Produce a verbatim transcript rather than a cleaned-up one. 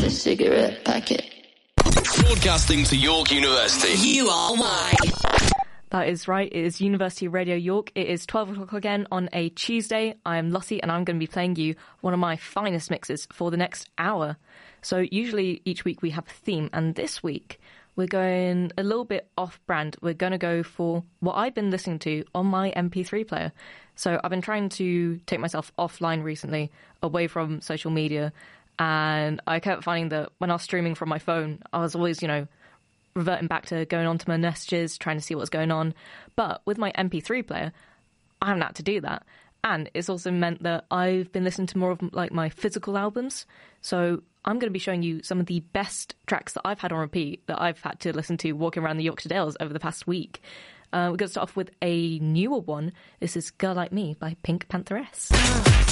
a cigarette packet. Broadcasting to York University. You are why. That is right. It is University Radio York. It is twelve o'clock again on a Tuesday. I am Lottie and I'm going to be playing you one of my finest mixes for the next hour. So usually each week we have a theme, and this week we're going a little bit off-brand. We're going to go for what I've been listening to on my M P three player. So I've been trying to take myself offline recently, away from social media, and I kept finding that when I was streaming from my phone, I was always, you know, reverting back to going onto my messages, trying to see what's going on. But with my M P three player, I haven't had to do that. And it's also meant that I've been listening to more of like my physical albums. So I'm going to be showing you some of the best tracks that I've had on repeat that I've had to listen to walking around the Yorkshire Dales over the past week. Uh, we're going to start off with a newer one. This is Girl Like Me by Pink Pantheress.